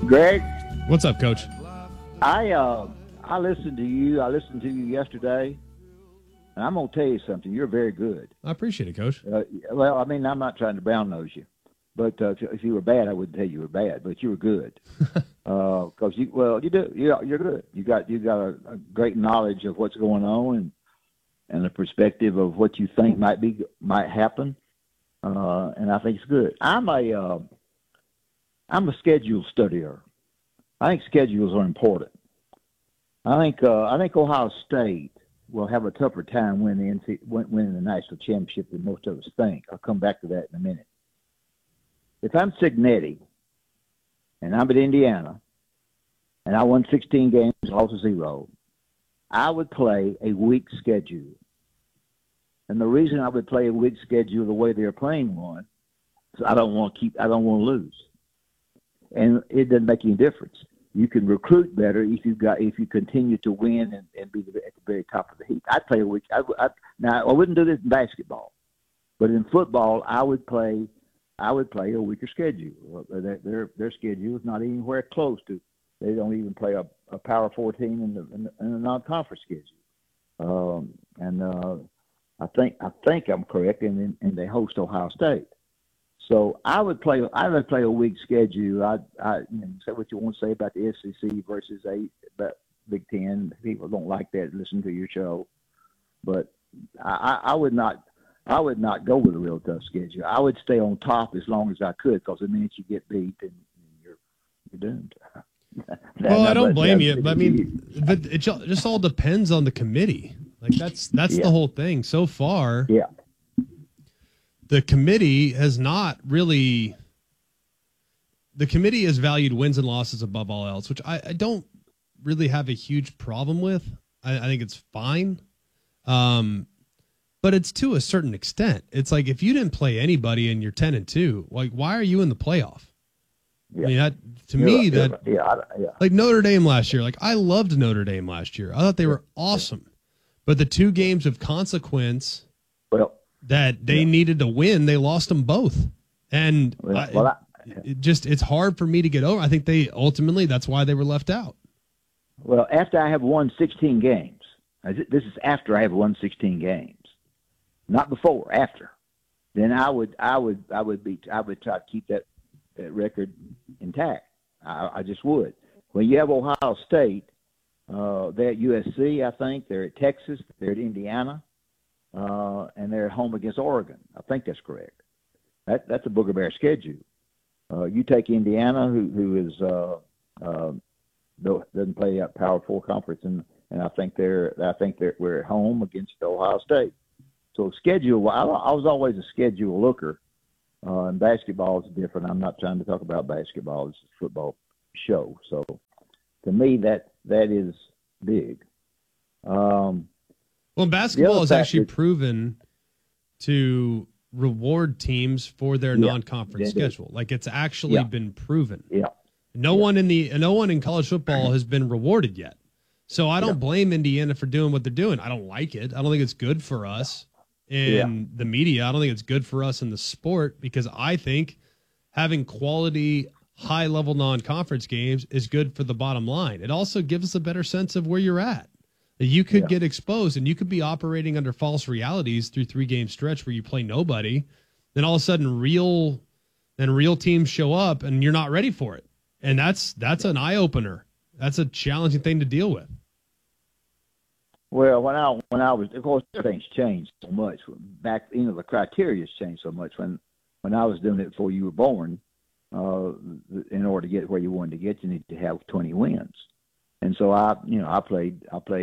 Greg, What's up, Coach? I listened to you. I listened to you yesterday, and I'm gonna tell you something. You're very good. I appreciate it, Coach. Well, I mean, I'm not trying to brown nose you, but if you were bad, I wouldn't tell you were bad. But you were good because you do. You're good. You got a great knowledge of what's going on and a perspective of what you think might happen, and I think it's good. I'm a schedule studier. I think schedules are important. I think Ohio State will have a tougher time winning the national championship than most of us think. I'll come back to that in a minute. If I'm Cignetti and I'm at Indiana and I won 16 games and lost 0, I would play a weak schedule. And the reason I would play a weak schedule the way they're playing one is I don't want to lose. And it doesn't make any difference. You can recruit better if you continue to win and be at the very top of the heap. I'd play a week. Now I wouldn't do this in basketball, but in football I would play a weaker schedule. Their schedule is not anywhere close to. They don't even play a Power 4 team in a non-conference schedule. I think I'm correct, and they host Ohio State. So I would play a weak schedule. I say what you want to say about the SEC versus Big Ten. People don't like that. Listen to your show, but I would not go with a real tough schedule. I would stay on top as long as I could, because the minute you get beat, then you're doomed. Well, I don't blame you, but I mean, but it just all depends on the committee. Like that's the whole thing. So far, yeah. The committee has not really. The committee has valued wins and losses above all else, which I don't really have a huge problem with. I think it's fine, but it's to a certain extent. It's like if you didn't play anybody and you're 10-2, like why are you in the playoff? Yeah. I mean, like Notre Dame last year. Like I loved Notre Dame last year. I thought they were awesome, but the 2 games of consequence. That they needed to win, they lost them both, and it's hard for me to get over. I think that's why they were left out. Well, after I have won 16 games, this is after I have won 16 games, not before. After, then I would try to keep that record intact. I just would. When you have Ohio State, they're at USC, I think they're at Texas, they're at Indiana. And they're at home against Oregon. I think that's correct. That's a Booger Bear schedule. You take Indiana, who is doesn't play at Power 4 conference, and I think we're at home against Ohio State. So schedule. I was always a schedule looker. And basketball is different. I'm not trying to talk about basketball. It's a football show. So to me, that is big. Well, basketball is actually proven to reward teams for their non-conference schedule. Like it's actually been proven. Yeah. No one in college football has been rewarded yet. So I don't blame Indiana for doing what they're doing. I don't like it. I don't think it's good for us in the media. I don't think it's good for us in the sport, because I think having quality, high-level non-conference games is good for the bottom line. It also gives us a better sense of where you're at. You could get exposed, and you could be operating under false realities through 3-game stretch where you play nobody. Then all of a sudden, real teams show up, and you're not ready for it. And that's an eye opener. That's a challenging thing to deal with. Well, when I was, of course, things changed so much. Back, the criteria's changed so much. When I was doing it before you were born, in order to get where you wanted to get, you need to have 20 wins. And so I played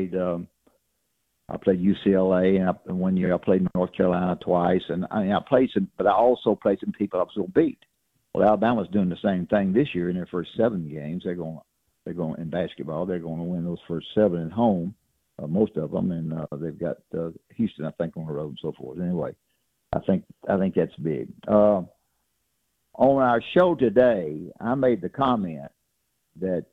UCLA, and 1 year I played North Carolina twice, and I played some, but I also played some people I was going to beat. Well, Alabama's doing the same thing this year in their first 7 games. They're going in basketball. They're going to win those first 7 at home, most of them, and they've got Houston, I think, on the road and so forth. Anyway, I think that's big. On our show today, I made the comment that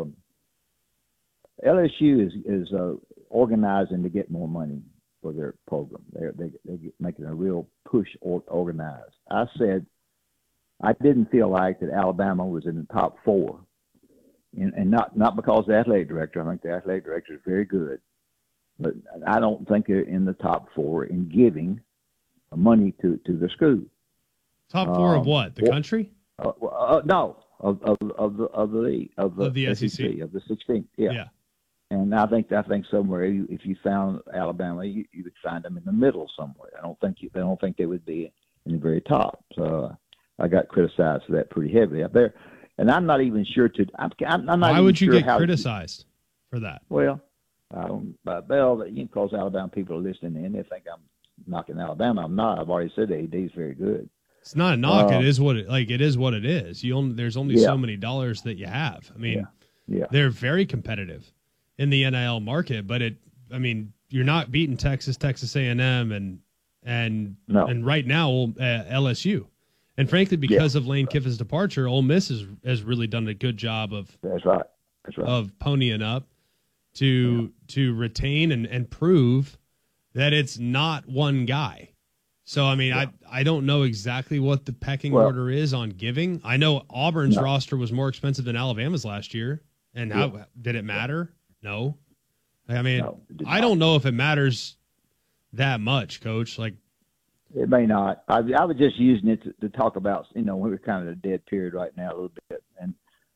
LSU is organizing to get more money for their program. They're making a real push organized. I said I didn't feel like that Alabama was in the top 4 and not because of the athletic director. I think the athletic director is very good, but I don't think they're in the top 4 in giving money to the school. Top 4 of what? The country? No, of the league, of the SEC, of the 16. Yeah. And I think somewhere, if you found Alabama, you would find them in the middle somewhere. I don't think they would be in the very top. So I got criticized for that pretty heavily up there. And I'm not even sure I'm not. Why even would you sure get criticized for that? Well, I don't. Well, because Alabama people are listening in, they think I'm knocking Alabama. I'm not. I've already said the AD is very good. It's not a knock. It is what it is. What it is. There's only so many dollars that you have. I mean, they're very competitive in the NIL market, but you're not beating Texas A&M, and right now LSU. And frankly, because of Lane Kiffin's departure, Ole Miss has really done a good job of of ponying up to retain and prove that it's not one guy. So, I mean, I don't know exactly what the pecking order is on giving. I know Auburn's roster was more expensive than Alabama's last year. And how did it matter? No. I mean, I don't know if it matters that much, Coach. Like, it may not. I was just using it to talk about, we're kind of in a dead period right now a little bit. And,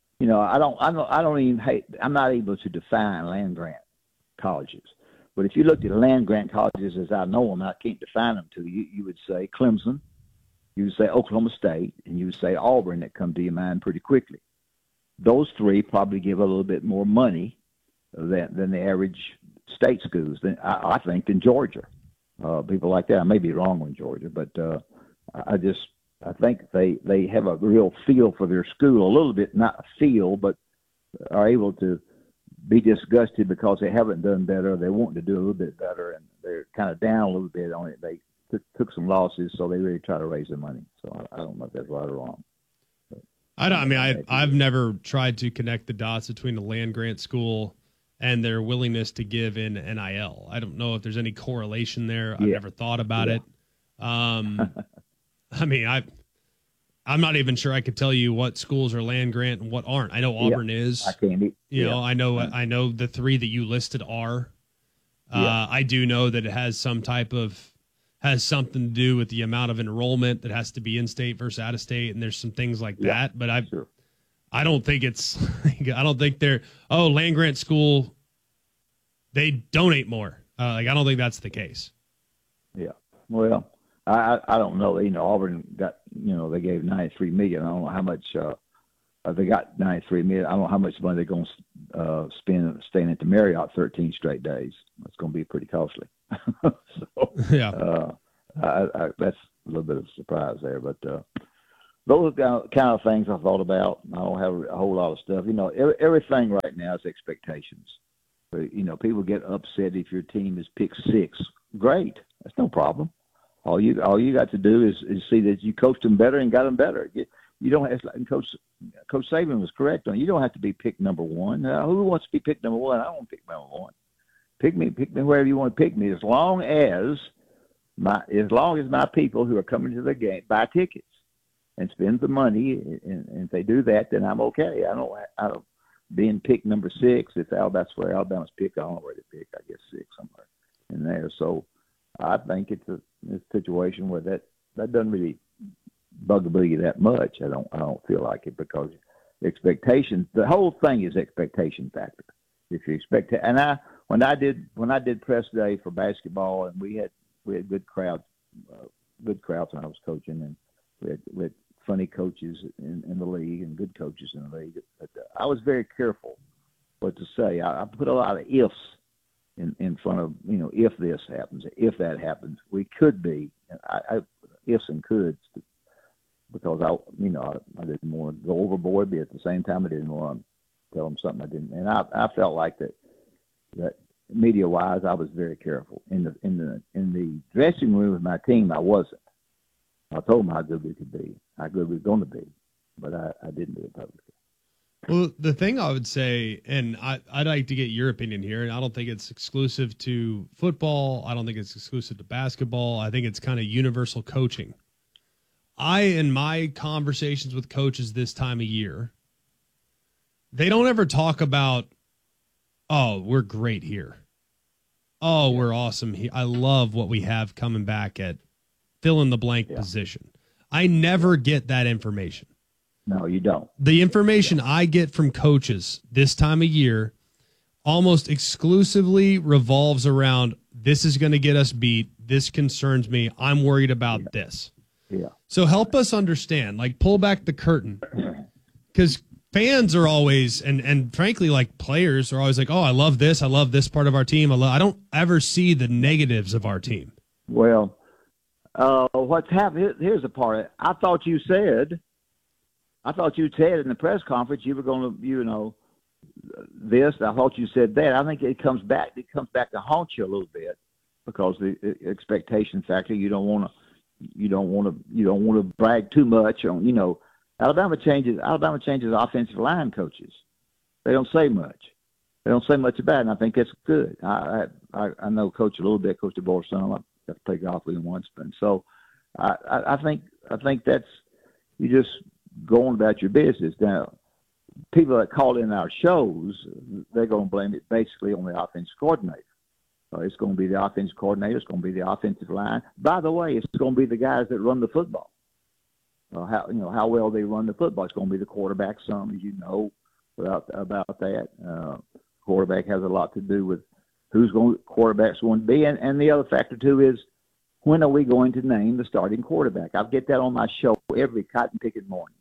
I'm not able to define land grant colleges. But if you looked at land grant colleges as I know them, I can't define them to you. You would say Clemson, you would say Oklahoma State, and you would say Auburn that come to your mind pretty quickly. Those 3 probably give a little bit more money than the average state schools, I think, than Georgia. People like that. I may be wrong on Georgia, but I think they have a real feel for their school, a little bit, not a feel, but are able to be disgusted because they haven't done better. They want to do a little bit better, and they're kind of down a little bit on it. They took some losses, so they really try to raise their money. So I don't know if that's right or wrong. I've never tried to connect the dots between the land grant school and their willingness to give in NIL. I don't know if there's any correlation there. I've never thought about it. I mean, I'm not even sure I could tell you what schools are land grant and what aren't. I know Auburn is. I can't. I know the 3 that you listed are. I do know that it has something to do with the amount of enrollment that has to be in state versus out of state, and there's some things like that. But I don't think I don't think they're land grant school. They donate more. I don't think that's the case. Yeah. Well, I don't know. Auburn got they gave $93 million. I don't know how much they got. $93 million. I don't know how much money they're going to spend staying at the Marriott 13 straight days. It's going to be pretty costly. That's a little bit of a surprise there, but those are kind of things I thought about. I don't have a whole lot of stuff. Everything right now is expectations. People get upset if your team is picked 6. Great, that's no problem. All you got to do is see that you coached them better and got them better. You don't have, and Coach Saban was correct on. You don't have to be picked number 1. Who wants to be picked number 1? I don't want to pick number 1. Pick me wherever you want to pick me, as long as my people who are coming to the game buy tickets and spend the money, and if they do that, then I'm okay. I don't being picked number 6. If that's where Alabama's picked, I don't know where to pick. I guess 6 somewhere in there. So I think it's a situation where that doesn't really bugaboo you that much. I don't feel like it, because expectations. The whole thing is expectation factor. If you expect to, and when I did press day for basketball, and we had good crowds when I was coaching, and we had funny coaches in the league and good coaches in the league. But I was very careful what to say. I put a lot of ifs in front of, if this happens, if that happens, we could be. I ifs and coulds, because I didn't want to go overboard, but at the same time I didn't want to tell them something I didn't. And I felt like that media wise, I was very careful. In the dressing room with my team, I wasn't. I told them how good we could be, how good we were going to be, but I didn't do it publicly. Well, the thing I would say, and I'd like to get your opinion here, and I don't think it's exclusive to football. I don't think it's exclusive to basketball. I think it's kind of universal coaching. In my conversations with coaches this time of year, they don't ever talk about, oh, we're great here. Oh, we're awesome here. I love what we have coming back at fill in the blank position. I never get that information. No, you don't. The information I get from coaches this time of year almost exclusively revolves around, this is going to get us beat. This concerns me. I'm worried about this. Yeah. So help us understand, like, pull back the curtain, because fans are always, and frankly, like, players are always like, oh, I love this part of our team. I don't ever see the negatives of our team. Well, what's happened, here's the part. I thought you said in the press conference you were going to, this. I thought you said that. I think it comes back to haunt you a little bit, because the expectation factor. You don't want to brag too much on. Alabama changes offensive line coaches. They don't say much. They don't say much about it, and I think that's good. I know Coach a little bit, Coach DeBoer's son. I got to play golf with him once, and so I think that's, you just going about your business. Now, people that call in our shows, they're going to blame it basically on the offensive coordinator. It's going to be the offensive coordinator. It's going to be the offensive line. By the way, it's going to be the guys that run the football. How well they run the football. It's going to be the quarterback. Some, as you know, about that. Quarterback has a lot to do with quarterback's going to be, and the other factor too is, when are we going to name the starting quarterback? I'll get that on my show every cotton picking morning.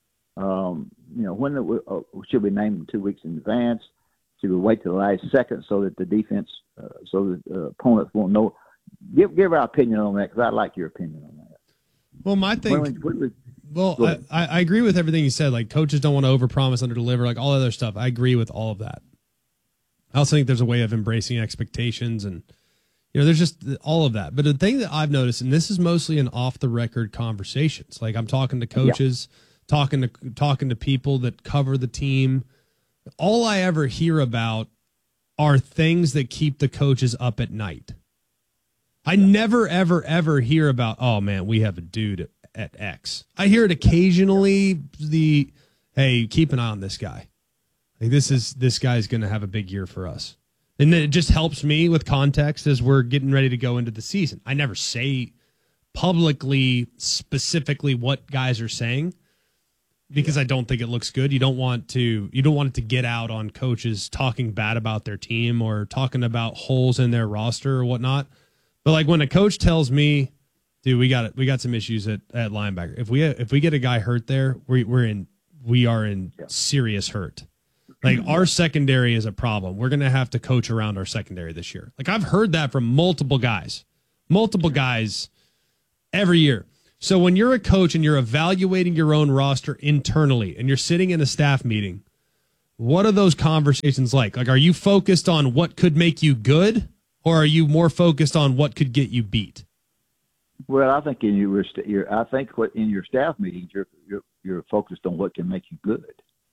When should we name them 2 weeks in advance? Should we wait till the last second so that the defense, so that opponents won't know? Give our opinion on that, because I like your opinion on that. Well, my thing. I agree with everything you said. Like, coaches don't want to overpromise, underdeliver, like all other stuff. I agree with all of that. I also think there's a way of embracing expectations, and there's just all of that. But the thing that I've noticed, and this is mostly in off-the-record conversations, like I'm talking to coaches, talking to people that cover the team. All I ever hear about are things that keep the coaches up at night. I never, ever, ever hear about, oh, man, we have a dude at X. I hear it occasionally, hey, keep an eye on this guy. Like, this guy's going to have a big year for us. And it just helps me with context as we're getting ready to go into the season. I never say publicly, specifically what guys are saying, because I don't think it looks good. You don't want it to get out on coaches talking bad about their team or talking about holes in their roster or whatnot. But like, when a coach tells me, dude, we got some issues at linebacker. If we get a guy hurt there, we are in serious hurt. Like, our secondary is a problem. We're going to have to coach around our secondary this year. Like, I've heard that from multiple guys every year. So when you're a coach and you're evaluating your own roster internally and you're sitting in a staff meeting, what are those conversations like? Like, are you focused on what could make you good, or are you more focused on what could get you beat? Well, I think in your staff meetings, you're focused on what can make you good.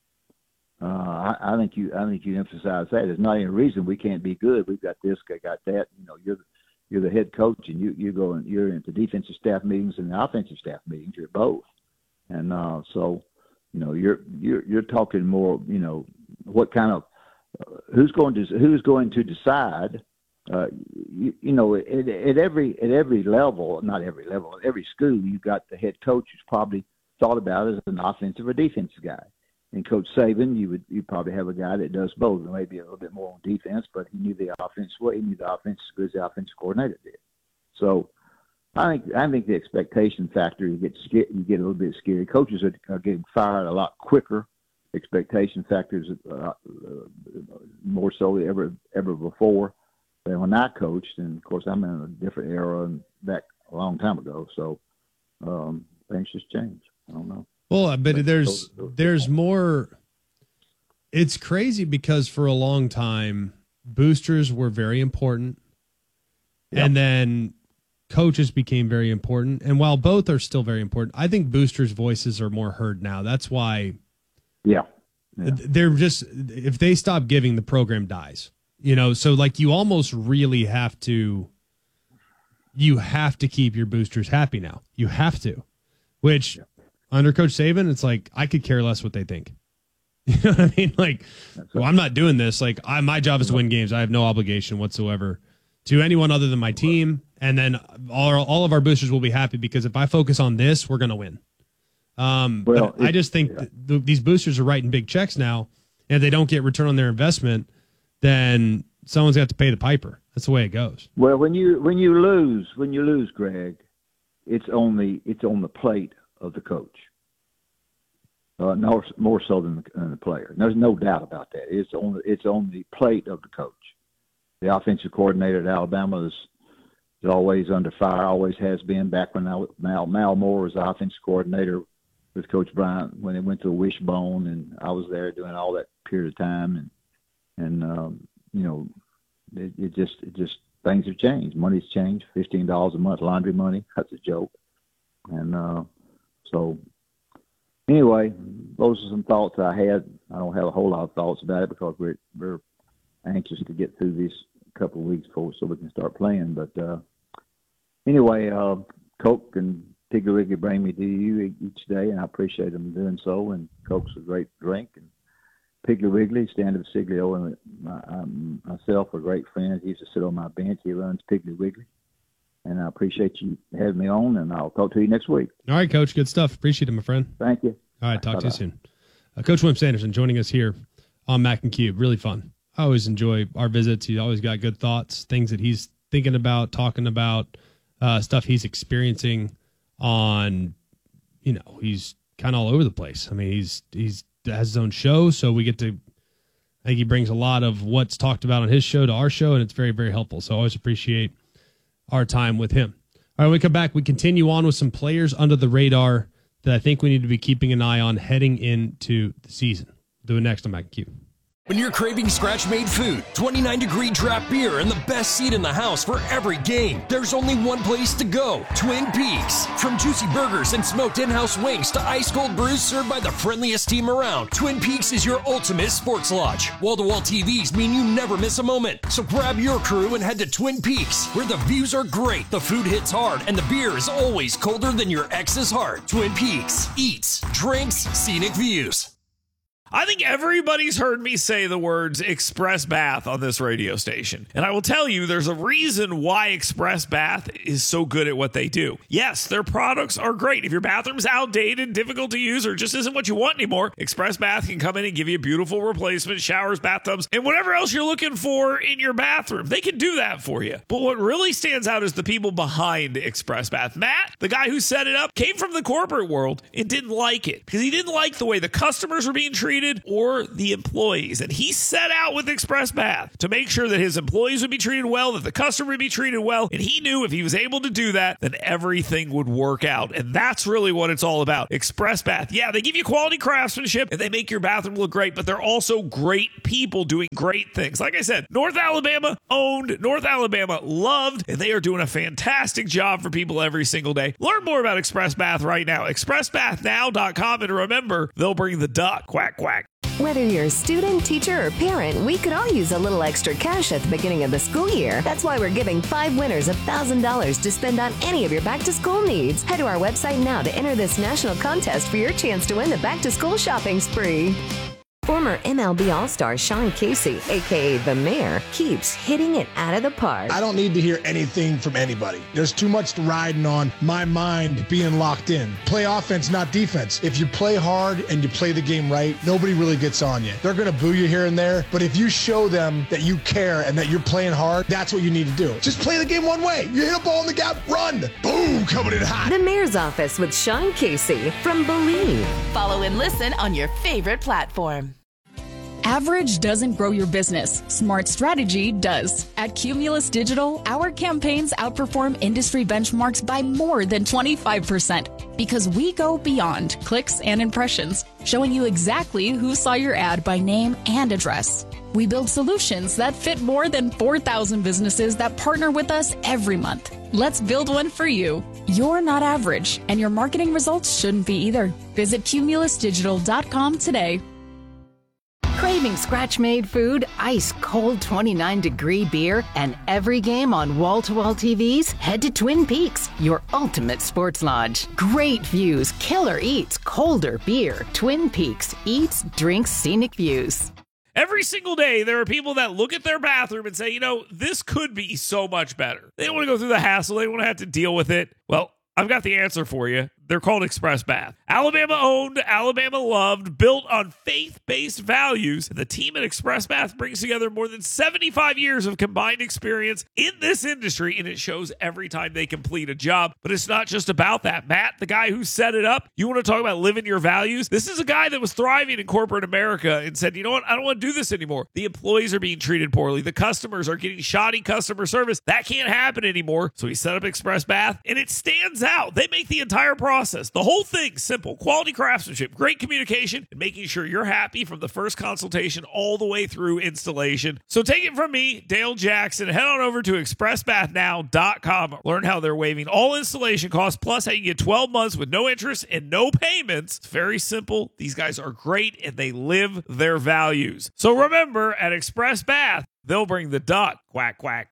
I think you emphasize that. There's not any reason we can't be good. We've got this, got that. You're the head coach, and you're into defensive staff meetings and the offensive staff meetings. You're both, and so you're talking more. What kind of who's going to decide. At every level, not every level, at every school, you've got the head coach who's probably thought about it as an offensive or defensive guy. And Coach Saban, you probably have a guy that does both, maybe a little bit more on defense, but he knew the offense well. He knew the offense as good as the offensive coordinator did. So I think the expectation factor, you get a little bit scary. Coaches are getting fired a lot quicker. Expectation factors more so than ever before. And when I coached, and of course I'm in a different era and back a long time ago, so things just change. I don't know. Well, but there's more. It's crazy because for a long time, boosters were very important, and then coaches became very important. And while both are still very important, I think boosters' voices are more heard now. That's why. Yeah. They're just, if they stop giving, the program dies. So like, you almost really have to keep your boosters happy now. You have to, which under Coach Saban, it's like, I could care less what they think. You know what I mean? Like, well, I'm not doing this. Like, my job is to win games. I have no obligation whatsoever to anyone other than my team. And then all of our boosters will be happy because if I focus on this, we're going to win. But I just think these boosters are writing big checks now, and if they don't get return on their investment, then someone's got to pay the piper. That's the way it goes. Well, when you lose, Greg, it's on the plate of the coach. No, more so than the player. There's no doubt about that. It's on the plate of the coach. The offensive coordinator at Alabama is always under fire. Always has been. Back when Mal Moore was the offensive coordinator with Coach Bryant when they went to Wishbone, and I was there during all that period of time. And you know, it just things have changed. Money's changed. $15 a month laundry money. That's a joke. And so. Anyway, those are some thoughts I had. I don't have a whole lot of thoughts about it because we're anxious to get through these couple of weeks before so we can start playing. But anyway, Coke and Piggly Wiggly bring me to you each day, and I appreciate them doing so. And Coke's a great drink, and Piggly Wiggly, Stanley Siglio, and myself are great friends. He used to sit on my bench. He runs Piggly Wiggly. And I appreciate you having me on, and I'll talk to you next week. All right, Coach. Good stuff. Appreciate it, my friend. Thank you. All right, talk to you soon. Coach Wimp Sanderson joining us here on Mac and Cube. Really fun. I always enjoy our visits. He's always got good thoughts, things that he's thinking about, talking about, stuff he's experiencing on, you know, he's kind of all over the place. I mean, he's has his own show, so we get to, I think he brings a lot of what's talked about on his show to our show, and it's very, very helpful. So I always appreciate our time with him. All right, when we come back, we continue on with some players under the radar that I think we need to be keeping an eye on heading into the season. Do it next on Mac and Q. When you're craving scratch-made food, 29-degree draft beer, and the best seat in the house for every game, there's only one place to go, Twin Peaks. From juicy burgers and smoked in-house wings to ice-cold brews served by the friendliest team around, Twin Peaks is your ultimate sports lodge. Wall-to-wall TVs mean you never miss a moment. So grab your crew and head to Twin Peaks, where the views are great, the food hits hard, and the beer is always colder than your ex's heart. Twin Peaks. Eats, drinks, scenic views. I think everybody's heard me say the words Express Bath on this radio station. And I will tell you, there's a reason why Express Bath is so good at what they do. Yes, their products are great. If your bathroom's outdated, difficult to use, or just isn't what you want anymore, Express Bath can come in and give you a beautiful replacement, showers, bathtubs, and whatever else you're looking for in your bathroom. They can do that for you. But what really stands out is the people behind Express Bath. Matt, the guy who set it up, came from the corporate world and didn't like it because he didn't like the way the customers were being treated or the employees. And he set out with Express Bath to make sure that his employees would be treated well, that the customer would be treated well. And he knew if he was able to do that, then everything would work out. And that's really what it's all about. Express Bath. Yeah, they give you quality craftsmanship and they make your bathroom look great, but they're also great people doing great things. Like I said, North Alabama owned, North Alabama loved, and they are doing a fantastic job for people every single day. Learn more about Express Bath right now. ExpressBathNow.com. And remember, they'll bring the duck. Quack, quack. Whether you're a student, teacher, or parent, we could all use a little extra cash at the beginning of the school year. That's why we're giving 5 winners $1,000 to spend on any of your back-to-school needs. Head to our website now to enter this national contest for your chance to win the back-to-school shopping spree. Former MLB All-Star Sean Casey, a.k.a. The Mayor, keeps hitting it out of the park. I don't need to hear anything from anybody. There's too much riding on my mind being locked in. Play offense, not defense. If you play hard and you play the game right, nobody really gets on you. They're going to boo you here and there, but if you show them that you care and that you're playing hard, that's what you need to do. Just play the game one way. You hit a ball in the gap, run. Boom, coming in hot. The Mayor's Office with Sean Casey from Believe. Follow and listen on your favorite platform. Average doesn't grow your business. Smart strategy does. At Cumulus Digital, our campaigns outperform industry benchmarks by more than 25% because we go beyond clicks and impressions, showing you exactly who saw your ad by name and address. We build solutions that fit more than 4,000 businesses that partner with us every month. Let's build one for you. You're not average, and your marketing results shouldn't be either. Visit cumulusdigital.com today. Craving scratch-made food, ice-cold 29-degree beer, and every game on wall-to-wall TVs? Head to Twin Peaks, your ultimate sports lodge. Great views, killer eats, colder beer. Twin Peaks, eats, drinks, scenic views. Every single day, there are people that look at their bathroom and say, this could be so much better. They don't want to go through the hassle. They don't want to have to deal with it. Well, I've got the answer for you. They're called Express Bath. Alabama owned, Alabama loved, built on faith-based values. The team at Express Bath brings together more than 75 years of combined experience in this industry, and it shows every time they complete a job. But it's not just about that. Matt, the guy who set it up, you want to talk about living your values? This is a guy that was thriving in corporate America and said, you know what? I don't want to do this anymore. The employees are being treated poorly. The customers are getting shoddy customer service. That can't happen anymore. So he set up Express Bath, and it stands out. They make the entire process, the whole thing, simple. Quality craftsmanship, great communication, and making sure you're happy from the first consultation all the way through installation. So take it from me, Dale Jackson. Head on over to expressbathnow.com. Learn how they're waiving all installation costs, plus how you get 12 months with no interest and no payments. It's very simple. These guys are great, and they live their values. So remember, at Express Bath, they'll bring the duck. Quack, quack.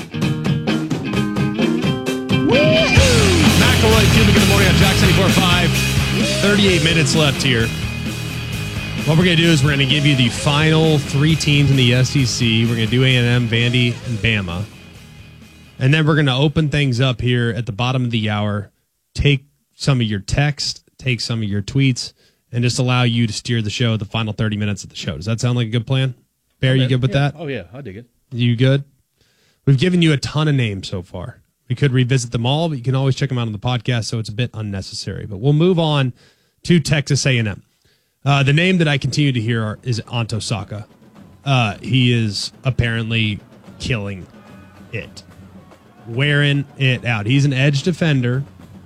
McElroy, Cuban, good morning on Jack 94.5. 38 minutes left here. What we're going to do is we're going to give you the final three teams in the SEC. We're going to do A&M, Vandy, and Bama. And then we're going to open things up here at the bottom of the hour, take some of your text, take some of your tweets, and just allow you to steer the show the final 30 minutes of the show. Does that sound like a good plan? Bear, you good with that? Oh, yeah, I dig it. You good? We've given you a ton of names so far. We could revisit them all, but you can always check them out on the podcast, so it's a bit unnecessary. But we'll move on to Texas A&M. The name that I continue to hear is Anto Saka. He is apparently killing it, wearing it out. He's an edge defender,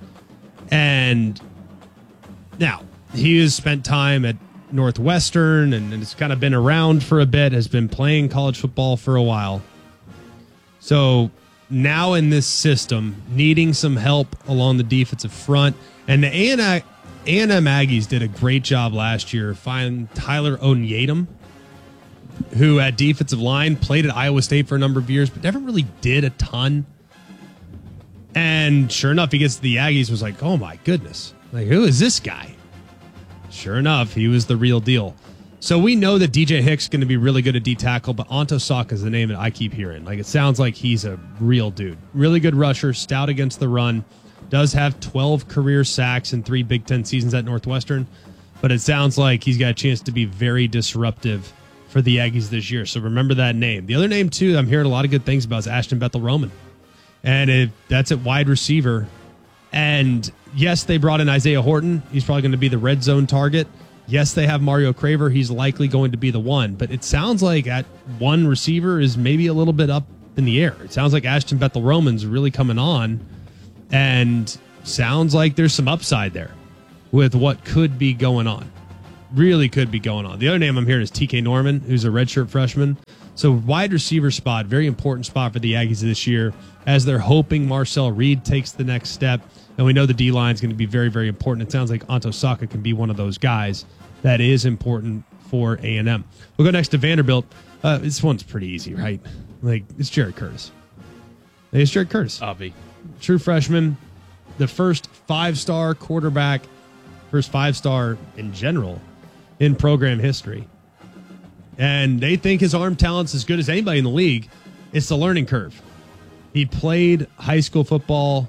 and now he has spent time at Northwestern and has kind of been around for a bit, has been playing college football for a while. So now in this system, needing some help along the defensive front. And the A&M Aggies did a great job last year finding Tyler Onyedum, who at defensive line played at Iowa State for a number of years, but never really did a ton. And sure enough, he gets to the Aggies, was like, oh my goodness, like, who is this guy? Sure enough, he was the real deal. So we know that DJ Hicks is going to be really good at D-tackle, but Anto Saka is the name that I keep hearing. Like, it sounds like he's a real dude. Really good rusher, stout against the run, does have 12 career sacks in 3 Big Ten seasons at Northwestern, but it sounds like he's got a chance to be very disruptive for the Aggies this year. So remember that name. The other name, too, I'm hearing a lot of good things about is Ashton Bethel-Roman. And that's at wide receiver. And yes, they brought in Isaiah Horton. He's probably going to be the red zone target. Yes, they have Mario Craver. He's likely going to be the one. But it sounds like at one receiver is maybe a little bit up in the air. It sounds like Ashton Bethel-Roman's really coming on. And sounds like there's some upside there with what could be going on. Really could be going on. The other name I'm hearing is TK Norman, who's a redshirt freshman. So wide receiver spot, very important spot for the Aggies this year, as they're hoping Marcel Reed takes the next step. And we know the D-line is going to be very, very important. It sounds like Anto Saka can be one of those guys that is important for A&M. We'll go next to Vanderbilt. This one's pretty easy, right? Like, it's Jared Curtis. It's Jared Curtis. Obvi. True freshman, the first 5-star quarterback, first 5-star in general in program history. And they think his arm talent's as good as anybody in the league. It's the learning curve. He played high school football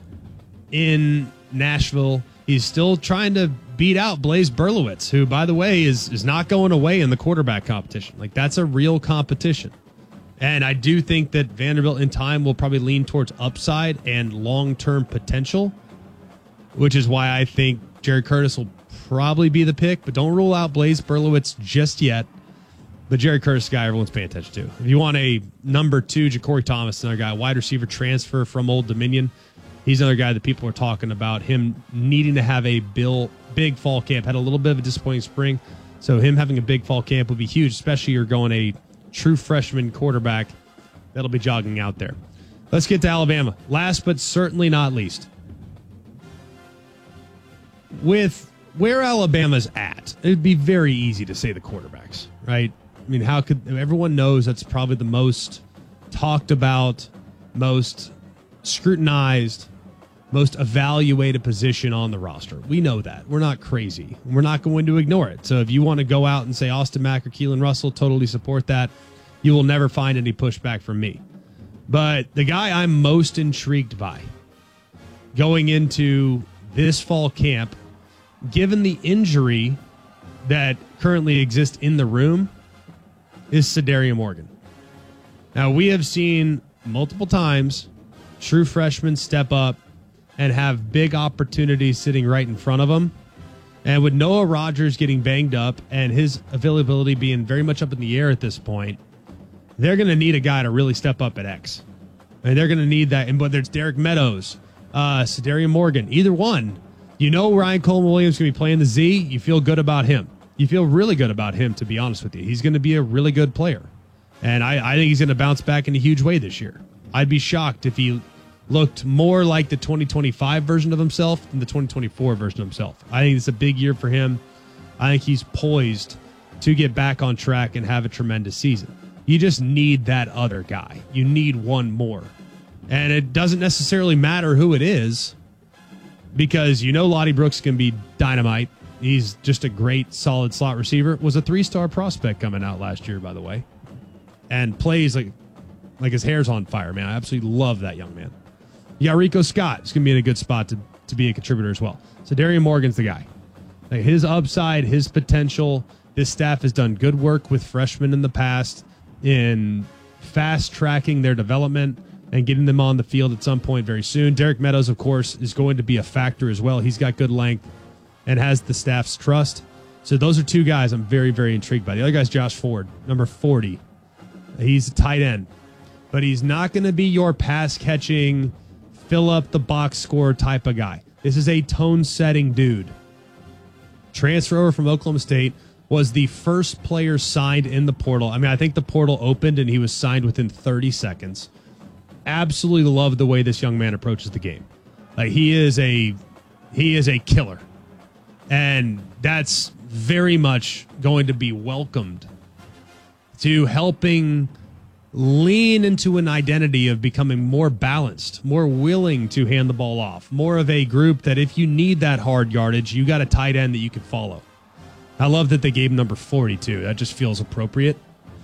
in Nashville. He's still trying to beat out Blaise Berlowitz, who, by the way, is not going away in the quarterback competition. Like, that's a real competition. And I do think that Vanderbilt in time will probably lean towards upside and long-term potential, which is why I think Jared Curtis will probably be the pick, but don't rule out Blaise Berlowitz just yet. But Jared Curtis is the guy everyone's paying attention to. If you want a number 2, Ja'Cory Thomas, another guy, wide receiver transfer from Old Dominion. He's another guy that people are talking about, him needing to have a big fall camp. Had a little bit of a disappointing spring, so him having a big fall camp would be huge, especially you're going a true freshman quarterback that'll be jogging out there. Let's get to Alabama. Last but certainly not least. With where Alabama's at, it would be very easy to say the quarterbacks, right? I mean, how could everyone knows that's probably the most talked about, most scrutinized, most evaluated position on the roster. We know that. We're not crazy. We're not going to ignore it. So if you want to go out and say Austin Mack or Keelan Russell, totally support that. You will never find any pushback from me. But the guy I'm most intrigued by going into this fall camp, given the injury that currently exists in the room, is Cedarian Morgan. Now, we have seen multiple times true freshmen step up and have big opportunities sitting right in front of them. And with Noah Rogers getting banged up and his availability being very much up in the air at this point, they're going to need a guy to really step up at X. And they're going to need that. And whether it's Derek Meadows, Cedarian Morgan, either one, you know Ryan Coleman Williams is going to be playing the Z. You feel good about him. You feel really good about him, to be honest with you. He's going to be a really good player. And I think he's going to bounce back in a huge way this year. I'd be shocked if he looked more like the 2025 version of himself than the 2024 version of himself. I think it's a big year for him. I think he's poised to get back on track and have a tremendous season. You just need that other guy. You need one more. And it doesn't necessarily matter who it is, because you know Lottie Brooks can be dynamite. He's just a great, solid slot receiver. Was a 3-star prospect coming out last year, by the way. And plays like his hair's on fire, man. I absolutely love that young man. You got Rico Scott. He's going to be in a good spot to be a contributor as well. So Cedarian Morgan's the guy. Like, his upside, his potential. This staff has done good work with freshmen in the past in fast-tracking their development and getting them on the field at some point very soon. Derek Meadows, of course, is going to be a factor as well. He's got good length and has the staff's trust. So those are two guys I'm very, very intrigued by. The other guy's Josh Ford, number 40. He's a tight end. But he's not going to be your pass-catching, fill-up-the-box score type of guy. This is a tone-setting dude. Transfer over from Oklahoma State, was the first player signed in the portal. I mean, I think the portal opened and he was signed within 30 seconds. Absolutely love the way this young man approaches the game. Like, he is a killer. And that's very much going to be welcomed to helping lean into an identity of becoming more balanced, more willing to hand the ball off, more of a group that if you need that hard yardage, you got a tight end that you can follow. I love that they gave him number 42. That just feels appropriate.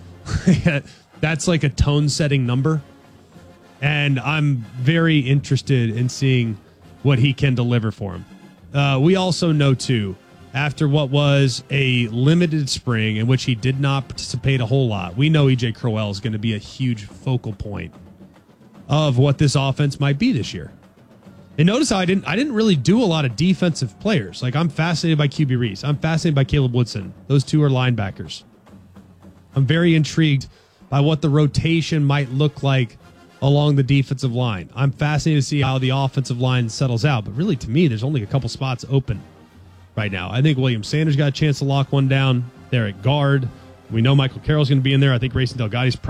That's like a tone-setting number. And I'm very interested in seeing what he can deliver for him. We also know, too, after what was a limited spring in which he did not participate a whole lot, we know E.J. Crowell is going to be a huge focal point of what this offense might be this year. And notice how I didn't really do a lot of defensive players. Like, I'm fascinated by QB Reese. I'm fascinated by Caleb Woodson. Those two are linebackers. I'm very intrigued by what the rotation might look like along the defensive line. I'm fascinated to see how the offensive line settles out. But really, to me, there's only a couple spots open right now. I think William Sanders got a chance to lock one down there at guard. We know Michael Carroll's going to be in there. I think Grayson Delgado's